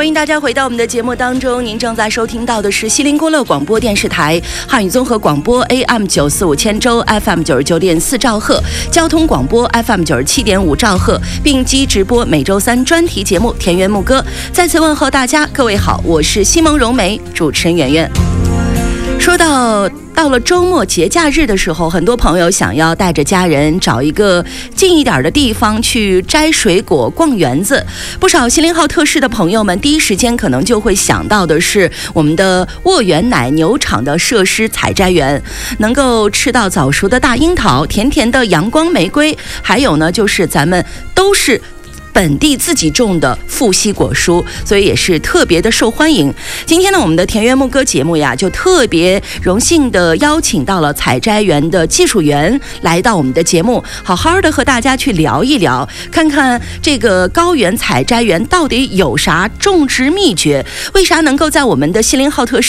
迎大家回到我们的节目当中，您正在收听到的是西林郭勒广播电视台汉语综合广播 AM 945千州 FM 99.4兆赫，交通广播 FM 97.5兆赫，并机直播每周三专题节目《田园牧歌》。再次问候大家，各位好，我是西蒙荣梅，主持人圆圆。说到了周末节假日的时候，很多朋友想要带着家人找一个近一点的地方去摘水果、逛园子。不少西林号特市的朋友们第一时间可能就会想到的是我们的沃源奶牛场的设施采摘园，能够吃到早熟的大樱桃、甜甜的阳光玫瑰，还有呢就是咱们都是本地自己种的富硒果蔬，所以也是特别的受欢迎。今天呢，我们的田园牧歌节目呀，就特别荣幸的邀请到了采摘园的技术员来到我们的节目，好好的和大家去聊一聊，看看这个高原采摘园到底有啥种植秘诀，为啥能够在我们的西林号特